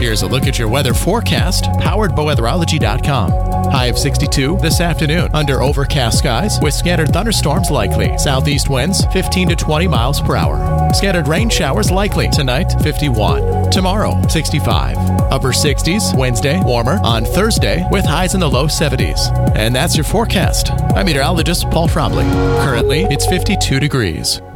Here's a look at your weather forecast, powered by weatherology.com. High of 62 this afternoon under overcast skies with scattered thunderstorms likely. Southeast winds 15 to 20 miles per hour. Scattered rain showers likely tonight, 51. Tomorrow, 65. Upper 60s Wednesday, warmer on Thursday with highs in the low 70s. And that's your forecast. I'm meteorologist Paul Trombley. Currently, it's 52 degrees.